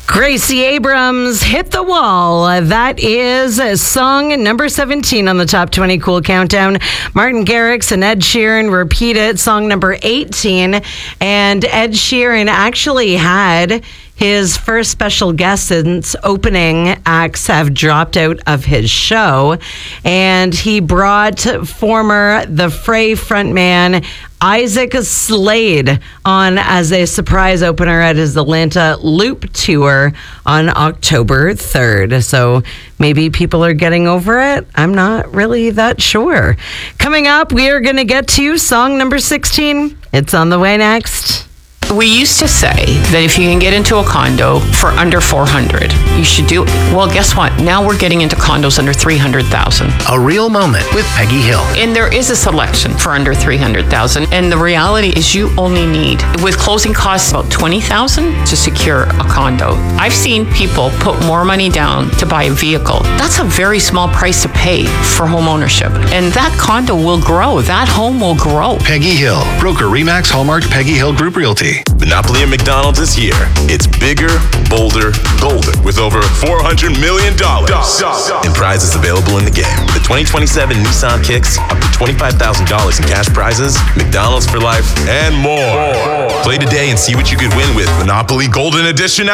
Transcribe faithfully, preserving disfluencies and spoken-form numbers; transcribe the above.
Gracie Abrams, Hit the Wall. That is song number seventeen on the Top twenty Cool Countdown. Martin Garrix and Ed Sheeran repeat it, song number eighteen. And Ed Sheeran actually had his first special guest since opening acts have dropped out of his show. And he brought former The Fray frontman Isaac Slade on as a surprise opener at his Atlanta Loop tour on October third. So maybe people are getting over it. I'm not really that sure. Coming up, we are going to get to song number sixteen. It's on the way next. We used to say that if you can get into a condo for under four hundred, you should do it. Well, guess what? Now we're getting into condos under three hundred thousand. A real moment with Peggy Hill. And there is a selection for under three hundred thousand. And the reality is you only need, with closing costs about twenty thousand to secure a condo. I've seen people put more money down to buy a vehicle. That's a very small price to pay for home ownership. And that condo will grow. That home will grow. Peggy Hill, broker Remax Hallmark Peggy Hill Group Realty. Monopoly at McDonald's is here. It's bigger, bolder, golder with over four hundred million dollars in prizes available in the game. The twenty twenty-seven Nissan Kicks, up to twenty-five thousand dollars in cash prizes, McDonald's for life, and more. Play today and see what you could win with Monopoly Golden Edition